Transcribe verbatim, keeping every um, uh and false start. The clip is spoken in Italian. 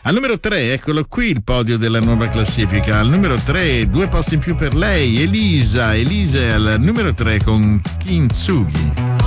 Al numero tre, eccolo qui il podio della nuova classifica. Al numero tre, due posti in più per lei, Elisa. Elisa è al numero tre con Kintsugi.